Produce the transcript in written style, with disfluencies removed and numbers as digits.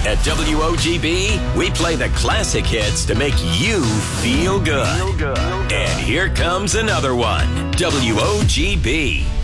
At WOGB, we play the classic hits to make you feel good. And here comes another one. WOGB.